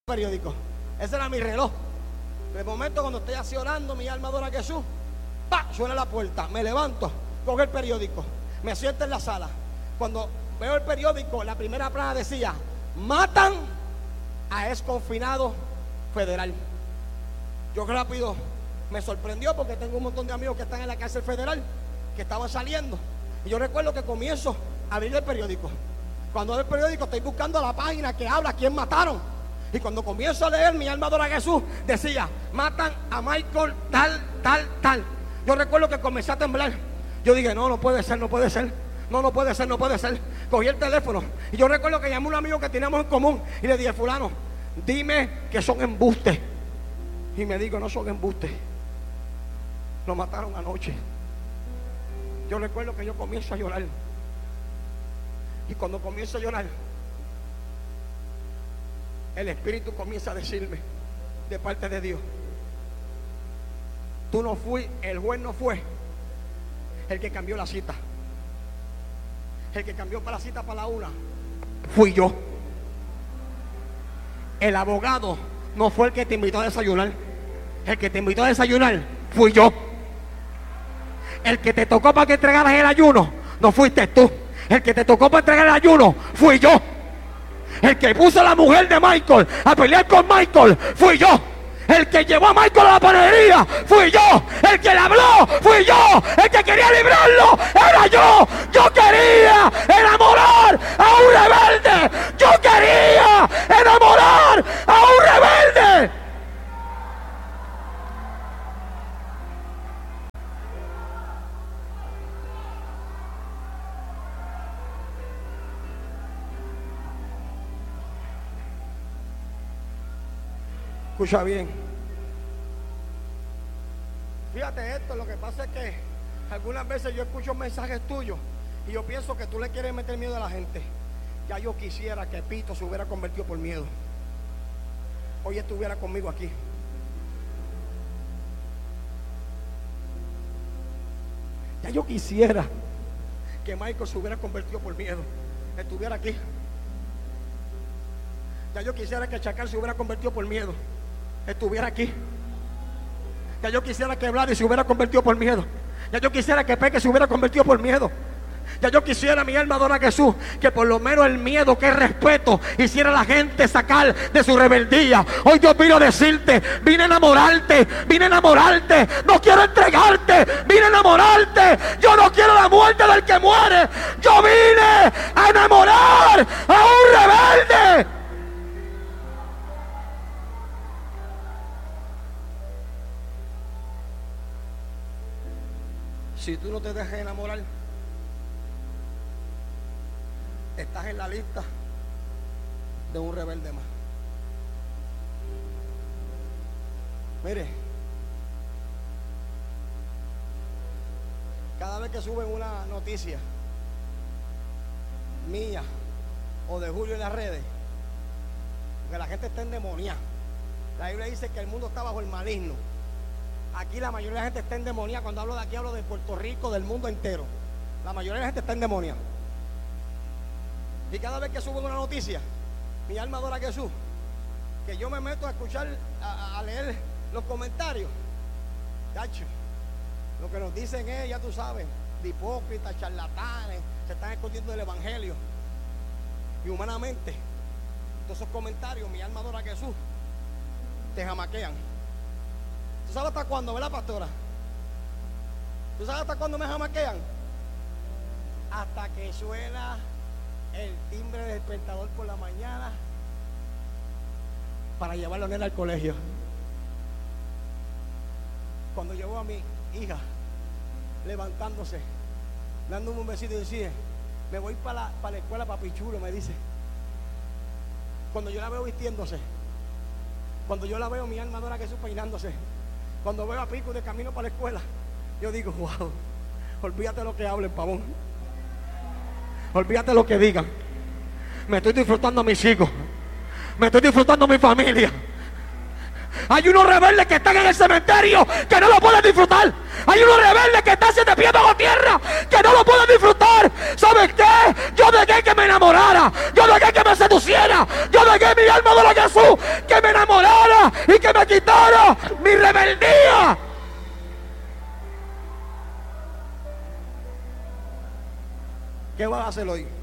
periódico. Ese era mi reloj. De momento, cuando estoy así orando, mi alma adora a Jesús, ¡pa! Suena la puerta, me levanto, cojo el periódico, me siento en la sala. Cuando veo el periódico, la primera plana decía: matan a ex confinado federal. Yo rápido me sorprendió porque tengo un montón de amigos que están en la cárcel federal, que estaban saliendo. Y yo recuerdo que comienzo a abrir el periódico. Cuando abro el periódico, estoy buscando la página que habla quién mataron. Y cuando comienzo a leer, mi alma adora a Jesús, decía: matan a Michael tal. Yo recuerdo que comencé a temblar. Yo dije: no puede ser. No puede ser. Cogí el teléfono y yo recuerdo que llamé a un amigo que teníamos en común y le dije: fulano, dime que son embustes. Y me dijo: no son embustes, lo mataron anoche. Yo recuerdo que yo comienzo a llorar. Y cuando comienzo a llorar, el Espíritu comienza a decirme de parte de Dios: tú no fui, el juez no fue el que cambió la cita. El que cambió para la cita para la 1 fui yo. El abogado no fue el que te invitó a desayunar. El que te invitó a desayunar fui yo. El que te tocó para que entregaras el ayuno no fuiste tú. El que te tocó para entregar el ayuno fui yo. El que puso a la mujer de Michael a pelear con Michael fui yo. El que llevó a Michael a la panadería fui yo. El que le habló fui yo. El que quería librarlo era yo. Yo quería enamorar a un rebelde. Yo quería enamorar a un rebelde. Escucha bien. Fíjate esto, lo que pasa es que algunas veces yo escucho mensajes tuyos y yo pienso que tú le quieres meter miedo a la gente. Ya yo quisiera que Pito se hubiera convertido por miedo. Hoy estuviera conmigo aquí. Ya yo quisiera que Michael se hubiera convertido por miedo. Estuviera aquí. Ya yo quisiera que Chacal se hubiera convertido por miedo. Estuviera aquí. Ya yo quisiera que Vladi se hubiera convertido por miedo. Ya yo quisiera que Peque se hubiera convertido por miedo. Ya yo quisiera, mi alma adora a Jesús, que por lo menos el miedo, que es respeto, hiciera a la gente sacar de su rebeldía. Hoy yo vino a decirte: vine a enamorarte, no quiero entregarte, vine a enamorarte. Yo no quiero la muerte del que muere, yo vine a enamorar a un rebelde. Si tú no te dejas enamorar, estás en la lista de un rebelde más. Mire, cada vez que suben una noticia mía o de Julio en las redes, porque la gente está endemoniada. La Biblia dice que el mundo está bajo el maligno. Aquí la mayoría de la gente está endemoniada. Cuando hablo de aquí, hablo de Puerto Rico, del mundo entero. La mayoría de la gente está endemoniada. Y cada vez que subo una noticia, mi alma adora a Jesús, que yo me meto a escuchar, a leer los comentarios. Tacho, lo que nos dicen es, ya tú sabes, de hipócritas, charlatanes, se están escondiendo del evangelio. Y humanamente, todos esos comentarios, mi alma adora a Jesús, te jamaquean. ¿Tú sabes hasta cuándo, verdad, pastora? ¿Tú sabes hasta cuándo me jamaquean? Hasta que suena el timbre del despertador por la mañana para llevarlo a nena al colegio. Cuando llevo a mi hija levantándose, dándome un besito y decía: me voy para la escuela, papi chulo, me dice. Cuando yo la veo vistiéndose, cuando yo la veo, mi alma adora a Jesús peinándose. Cuando veo a Pico de camino para la escuela, yo digo: wow, olvídate lo que hablen, pavón. Olvídate lo que digan. Me estoy disfrutando a mis hijos. Me estoy disfrutando a mi familia. Hay unos rebeldes que están en el cementerio que no lo pueden disfrutar. Hay unos rebeldes que están de pie bajo tierra que no lo pueden disfrutar. ¿Sabes qué? Yo dejé que me enamorara. Yo dejé que me seduciera. Yo dejé mi alma de la Jesús que ¿Qué vas a hacer hoy?